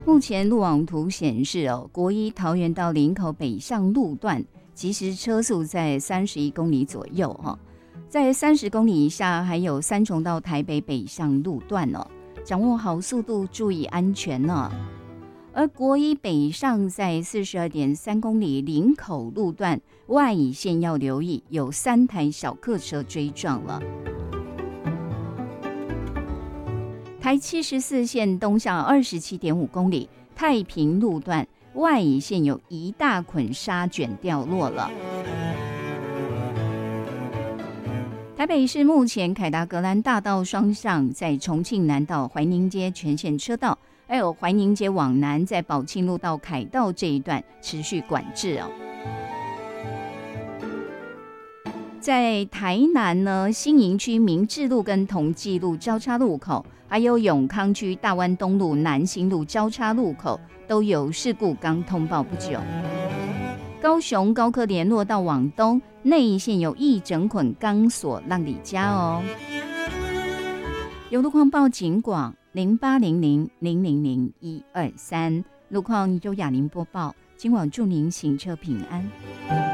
目前路网图显示国一桃园到林口北上路段其实车速在31公里左右在30公里以下还有三重到台北北上路段掌握好速度，注意安全而国一北上在42.3公里林口路段外乙线要留意，有3台小客车追撞了。台74线东向27.5公里太平路段外乙线有一大捆沙卷掉落了。台北市目前凯达格兰大道双向在重庆南到怀宁街全线车道，还有怀宁街往南在宝庆路到凯道这一段持续管制在台南呢，新营区明治路跟同济路交叉路口，还有永康区大湾东路南新路交叉路口都有事故，刚通报不久。高雄高科联络道往东内一线有一整捆钢索让你家有路况报警广0800000123，路况由雅玲播报。今晚祝您行车平安。